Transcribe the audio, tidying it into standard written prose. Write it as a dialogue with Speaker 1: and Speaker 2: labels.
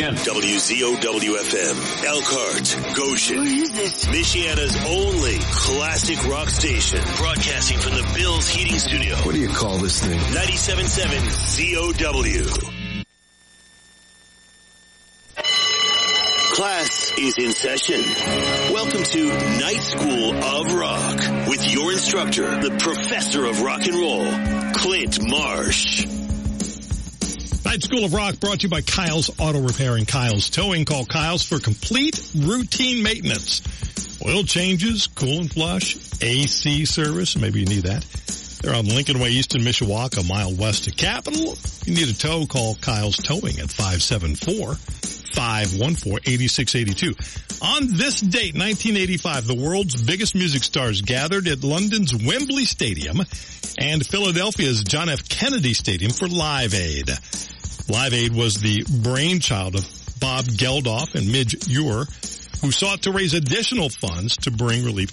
Speaker 1: again.
Speaker 2: WZOW-FM, Elkhart, Goshen.
Speaker 3: What is this?
Speaker 2: Michiana's only classic rock station. Broadcasting from the Bills Heating Studio.
Speaker 4: What do you call this thing?
Speaker 2: 97.7 ZOW. Class is in session. Welcome to Night School of Rock with your instructor, the professor of rock and roll, Clint Marsh.
Speaker 5: Night School of Rock brought to you by Kyle's Auto Repair and Kyle's Towing. Call Kyle's for complete routine maintenance. Oil changes, cool and flush, AC service. Maybe you need that. They're on Lincoln Way East in Mishawaka, a mile west of Capitol. If you need a tow, call Kyle's Towing at 574-514-8682. On this date, 1985, the world's biggest music stars gathered at London's Wembley Stadium and Philadelphia's John F. Kennedy Stadium for Live Aid. Live Aid was the brainchild of Bob Geldof and Midge Ure, who sought to raise additional funds to bring relief